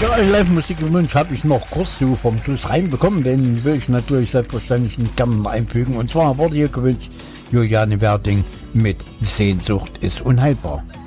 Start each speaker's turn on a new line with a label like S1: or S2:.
S1: Ja, einen Live-Musikwunsch habe ich noch kurz so vom Schluss reinbekommen, den will ich natürlich selbstverständlich nicht gerne einfügen. Und zwar wurde hier gewünscht Juliane Werding mit Sehnsucht ist unheilbar.